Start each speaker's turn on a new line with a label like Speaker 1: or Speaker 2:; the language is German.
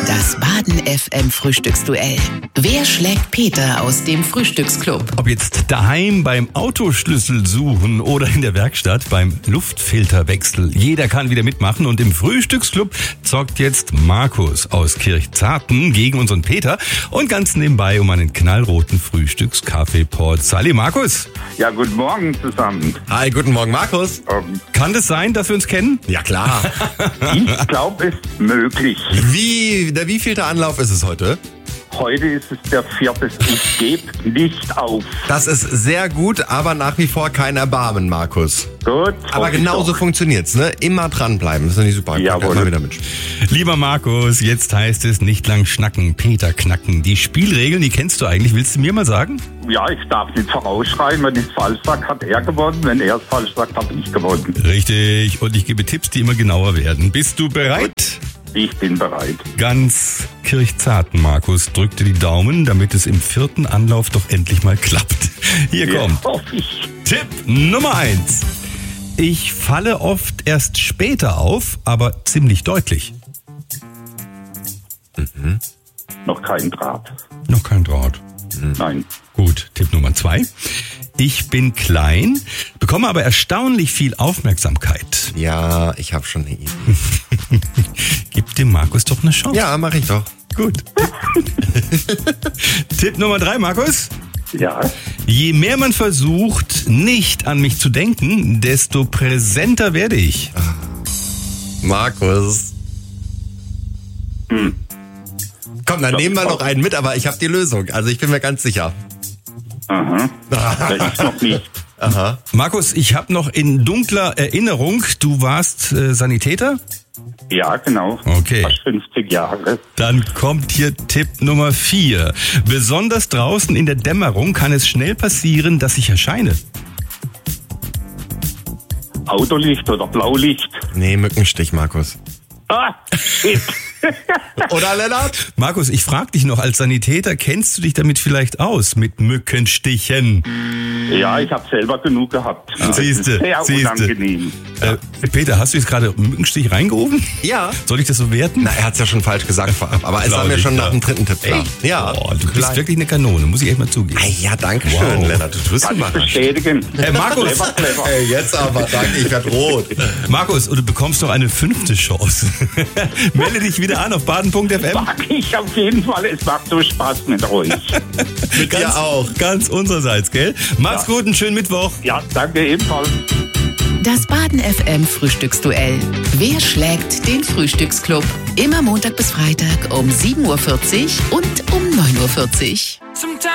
Speaker 1: Das Baden FM Frühstücksduell. Wer schlägt Peter aus dem Frühstücksclub?
Speaker 2: Ob jetzt daheim beim Autoschlüssel suchen oder in der Werkstatt beim Luftfilterwechsel. Jeder kann wieder mitmachen und im Frühstücksclub zockt jetzt Markus aus Kirchzarten gegen unseren Peter und ganz nebenbei um einen knallroten Frühstückskaffeeport. Sali, Markus.
Speaker 3: Ja, guten Morgen zusammen.
Speaker 4: Hi, guten Morgen, Markus.
Speaker 2: Kann das sein, dass wir uns kennen?
Speaker 4: Ja, klar.
Speaker 3: Ich glaube, es ist möglich.
Speaker 4: Der wievielte Anlauf ist es heute?
Speaker 3: Heute ist es der 4. Ich gebe nicht auf.
Speaker 4: Das ist sehr gut, aber nach wie vor kein Erbarmen, Markus.
Speaker 3: Gut.
Speaker 4: Aber genauso funktioniert's, ne? Immer dranbleiben. Das ist nicht super.
Speaker 3: Jawohl.
Speaker 4: Mal wieder mit.
Speaker 2: Lieber Markus, jetzt heißt es nicht lang schnacken, Peter knacken. Die Spielregeln, die kennst du eigentlich. Willst du mir mal sagen?
Speaker 3: Ja, ich darf nicht vorausschreien. Wenn ich es falsch sage, hat er gewonnen. Wenn er es falsch sagt, habe ich gewonnen.
Speaker 2: Richtig. Und ich gebe Tipps, die immer genauer werden. Bist du bereit?
Speaker 3: Ich bin bereit.
Speaker 2: Ganz Kirchzarten, Markus, drück dir die Daumen, damit es im 4. Anlauf doch endlich mal klappt. Hier kommt
Speaker 3: Ja, hoffe ich.
Speaker 2: Tipp Nummer 1. Ich falle oft erst später auf, aber ziemlich deutlich.
Speaker 3: Noch kein Draht.
Speaker 2: Noch kein Draht.
Speaker 3: Nein.
Speaker 2: Gut, Tipp Nummer 2. Ich bin klein, bekomme aber erstaunlich viel Aufmerksamkeit.
Speaker 4: Ja, ich habe schon eine Idee.
Speaker 2: Gib dem Markus doch eine Chance.
Speaker 4: Ja, mache ich doch.
Speaker 2: Gut. Tipp Nummer 3, Markus.
Speaker 3: Ja.
Speaker 2: Je mehr man versucht, nicht an mich zu denken, desto präsenter werde ich.
Speaker 4: Markus. Komm, dann nehmen wir noch einen mit, aber ich habe die Lösung. Also ich bin mir ganz sicher.
Speaker 3: Aha. Ja, ich noch nicht.
Speaker 4: Aha.
Speaker 2: Markus, ich habe noch in dunkler Erinnerung, du warst Sanitäter?
Speaker 3: Ja, genau.
Speaker 2: Okay.
Speaker 3: Fast 50 Jahre.
Speaker 2: Dann kommt hier Tipp Nummer 4. Besonders draußen in der Dämmerung kann es schnell passieren, dass ich erscheine.
Speaker 3: Autolicht oder Blaulicht.
Speaker 4: Nee, Mückenstich, Markus.
Speaker 3: Ah, shit.
Speaker 4: Oder, Lennart?
Speaker 2: Markus, ich frage dich noch, als Sanitäter, kennst du dich damit vielleicht aus, mit Mückenstichen?
Speaker 3: Ja, ich habe selber genug gehabt. Das ist
Speaker 2: Siehste.
Speaker 3: sehr unangenehm.
Speaker 2: Peter, hast du jetzt gerade Mückenstich reingerufen?
Speaker 4: Ja.
Speaker 2: Soll ich das so werten?
Speaker 4: Na, er hat's ja schon falsch gesagt vorab, aber es war
Speaker 2: Glaub
Speaker 4: mir
Speaker 2: ich,
Speaker 4: schon
Speaker 2: ja.
Speaker 4: nach dem 3. Tipp klar. Ja.
Speaker 2: Oh, du bist wirklich eine Kanone, muss ich echt mal zugeben.
Speaker 4: Ah, ja, danke schön,
Speaker 2: Wow.
Speaker 4: Lennart. Du tust
Speaker 3: Kann ich
Speaker 4: mal.
Speaker 3: bestätigen.
Speaker 2: Markus.
Speaker 3: Clever.
Speaker 4: Ey, jetzt aber, danke, ich werd rot.
Speaker 2: Markus, und du bekommst noch eine 5. Chance. Melde dich wieder an auf baden.fm.
Speaker 3: Mag ich auf jeden Fall. Es macht so Spaß mit euch.
Speaker 4: Mit dir auch.
Speaker 2: Ganz unsererseits, gell? Mach's gut, einen schönen Mittwoch.
Speaker 3: Ja, danke ebenfalls.
Speaker 1: Das Baden FM Frühstücksduell. Wer schlägt den Frühstücksclub? Immer Montag bis Freitag um 7.40 Uhr und um 9.40 Uhr.